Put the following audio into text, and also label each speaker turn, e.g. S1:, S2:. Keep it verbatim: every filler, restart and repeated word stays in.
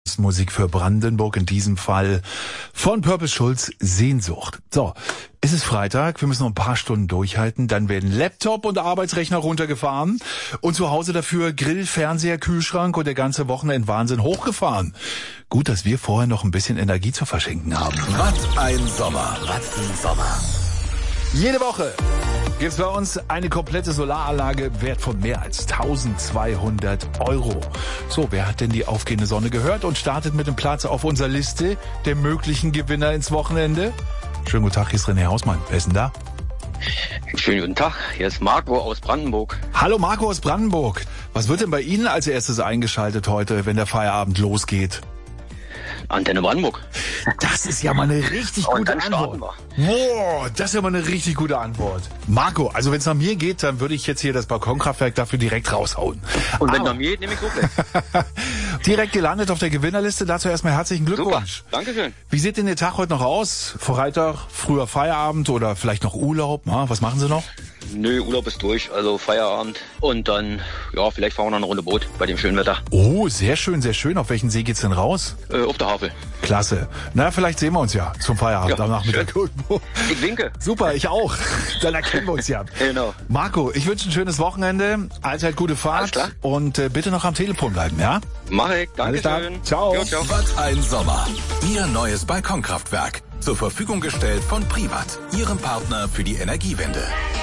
S1: Musik für Brandenburg, in diesem Fall von Purple Schulz, Sehnsucht. So, es ist Freitag, wir müssen noch ein paar Stunden durchhalten, dann werden Laptop und Arbeitsrechner runtergefahren und zu Hause dafür Grill, Fernseher, Kühlschrank und der ganze Wochenendwahnsinn hochgefahren. Gut, dass wir vorher noch ein bisschen Energie zu verschenken haben.
S2: Was ein Sommer, was ein Sommer.
S1: Jede Woche gibt's bei uns eine komplette Solaranlage wert von mehr als tausendzweihundert Euro. So, wer hat denn die aufgehende Sonne gehört und startet mit dem Platz auf unserer Liste der möglichen Gewinner ins Wochenende? Schönen guten Tag, hier ist René Hausmann. Wer ist denn da?
S3: Schönen guten Tag, hier ist Marco aus Brandenburg.
S1: Hallo Marco aus Brandenburg. Was wird denn bei Ihnen als erstes eingeschaltet heute, wenn der Feierabend losgeht?
S3: Antenne Brandenburg.
S1: Das ist ja mal eine richtig
S3: Und
S1: gute
S3: dann starten
S1: Antwort.
S3: wir.
S1: Boah, das ist ja mal eine richtig gute Antwort. Marco, also wenn es nach mir geht, dann würde ich jetzt hier das Balkonkraftwerk dafür direkt raushauen.
S3: Und wenn
S1: Aber
S3: nach mir geht, nehme ich so gleich.
S1: direkt gelandet auf der Gewinnerliste. Dazu erstmal herzlichen Glückwunsch.
S3: Super, Dankeschön.
S1: Wie sieht denn Ihr Tag heute noch aus? Freitag, früher Feierabend oder vielleicht noch Urlaub? Na, was machen Sie noch?
S3: Nö, Urlaub ist durch, also Feierabend. Und dann, ja, vielleicht fahren wir noch eine Runde Boot bei dem schönen Wetter.
S1: Oh, sehr schön, sehr schön. Auf welchen See geht's denn raus?
S3: Äh, auf der Havel.
S1: Klasse. Na, vielleicht sehen wir uns ja zum Feierabend
S3: Ja,
S1: am Nachmittag.
S3: Ich winke.
S1: Super, ich auch. Dann erkennen wir uns ja.
S3: Genau.
S1: Marco, ich wünsche ein schönes Wochenende. Allzeit gute Fahrt.
S3: Alles klar.
S1: Und äh, bitte noch am Telefon bleiben, ja?
S3: Mach ich.
S1: Alles klar.
S3: Dankeschön.
S1: Ciao.
S3: Jo, ciao.
S2: Was ein Sommer. Ihr neues Balkonkraftwerk. Zur Verfügung gestellt von Privat, Ihrem Partner für die Energiewende.